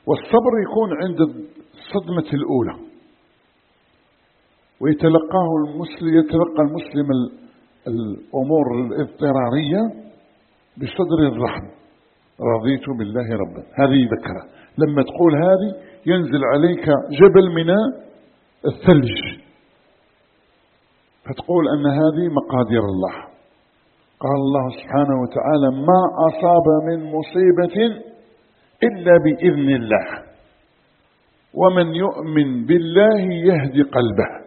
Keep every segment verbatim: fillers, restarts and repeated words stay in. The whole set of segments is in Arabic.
والصبر يكون عند الصدمة الأولى، ويتلقاه المسلم يتلقى المسلم الأمور الاضطرارية بصدر الرحم، رضيت بالله ربا، هذه ذكرى. لما تقول هذه ينزل عليك جبل من الثلج، فتقول أن هذه مقادير الله. قال الله سبحانه وتعالى: ما أصاب من مصيبة إلا بإذن الله، ومن يؤمن بالله يهدي قلبه.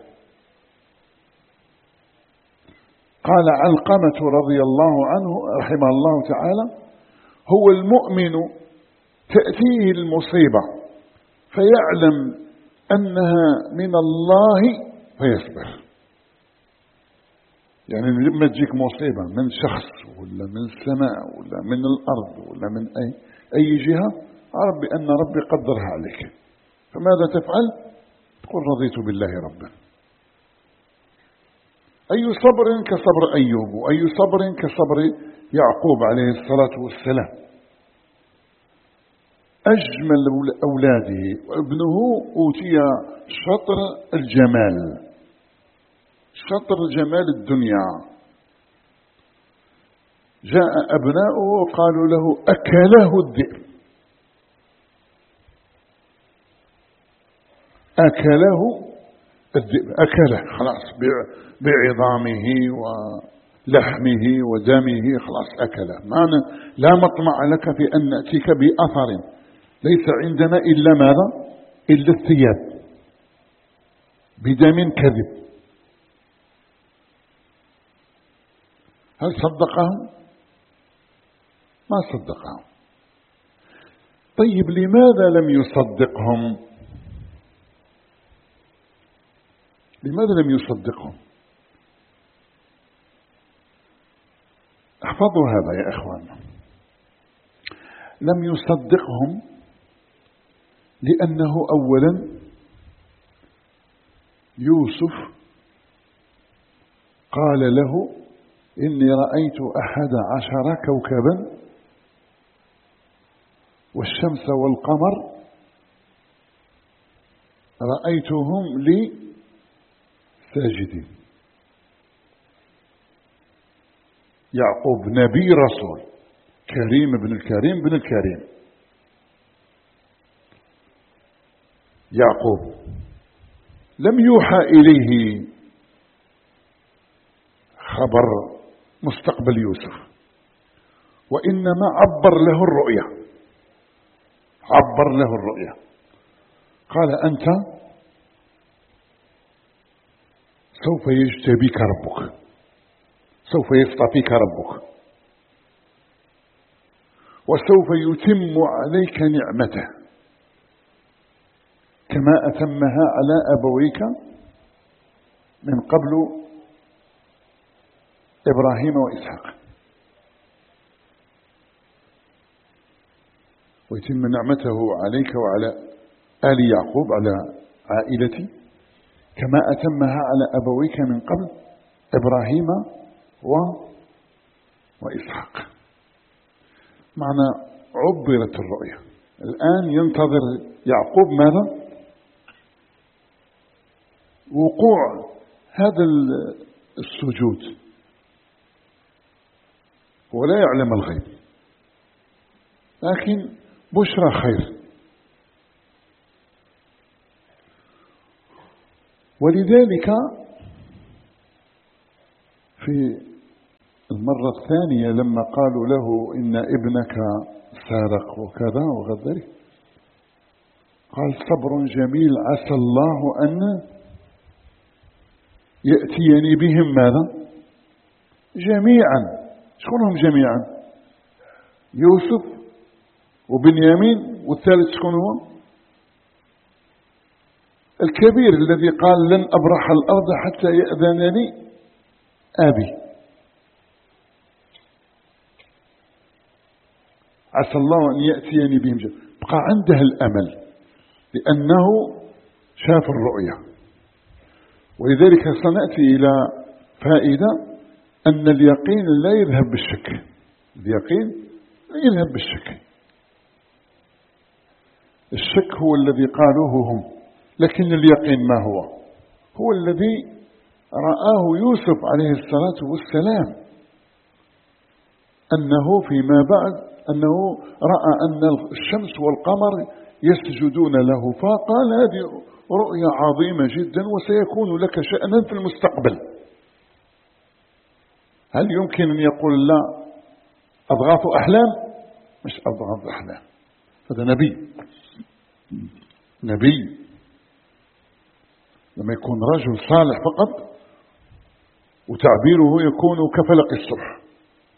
قال علقمة رضي الله عنه رحمه الله تعالى: هو المؤمن تأتيه المصيبة فيعلم أنها من الله فيصبر. يعني لما تجيك مصيبة من شخص ولا من السماء ولا من الأرض ولا من أي, أي جهة، عرف بأن ربي قدرها عليك، فماذا تفعل؟ تقول رضيت بالله ربا. أي صبر كصبر أيوب، وأي صبر كصبر يعقوب عليه الصلاة والسلام. أجمل أولاده وابنه أوتي شطر الجمال، شطر جمال الدنيا. جاء أبناؤه وقالوا له: أكله الذئب، أكله الذئب، أكله خلاص بعظامه ولحمه ودمه، خلاص أكله. ما لا مطمع لك في أن نأتيك بأثر، ليس عندنا إلا ماذا؟ إلا الثياب بدم كذب. هل صدقهم؟ ما صدقهم. طيب لماذا لم يصدقهم؟ لماذا لم يصدقهم؟ احفظوا هذا يا إخوان. لم يصدقهم لأنه أولا يوسف قال له: إني رأيت أحد عشر كوكبا والشمس والقمر رأيتهم لي ساجدين. يعقوب نبي رسول كريم بن الكريم بن الكريم. يعقوب لم يوحى إليه خبر مستقبل يوسف، وإنما عبر له الرؤيا، عبر له الرؤيا. قال: أنت سوف يجتبيك ربك، سوف يصطفيك ربك، وسوف يتم عليك نعمته كما أتمها على أبويك من قبل إبراهيم وإسحاق، ويتم نعمته عليك وعلى آل يعقوب، على عائلتي، كما أتمها على أبويك من قبل إبراهيم و... وإسحاق. معنى عبرت الرؤيا. الآن ينتظر يعقوب ماذا؟ وقوع هذا السجود، ولا يعلم الغيب، لكن بشرى خير. ولذلك في المرة الثانية لما قالوا له: إن ابنك سارق وكذا وغير ذلك، قال: صبر جميل عسى الله أن يأتيني بهم ماذا؟ جميعا. شكون هم جميعا؟ يوسف وبنيامين، والثالث شكون هو؟ الكبير الذي قال: لن أبرح الأرض حتى يأذن لي أبي. عسى الله أن يأتيني بهم جميعا. بقى عنده الأمل لأنه شاف الرؤيا. ولذلك سنأتي إلى فائدة أن اليقين لا يذهب بالشك، اليقين لا يذهب بالشك. الشك هو الذي قالوه هم، لكن اليقين ما هو؟ هو الذي رآه يوسف عليه الصلاة والسلام، أنه فيما بعد أنه رأى أن الشمس والقمر يسجدون له، فقال هذه رؤيا عظيمة جدا وسيكون لك شأنا في المستقبل. هل يمكن أن يقول الله أضغاث أحلام؟ مش أضغاث أحلام، هذا نبي نبي لما يكون رجل صالح فقط وتعبيره يكون كفلق الصبح.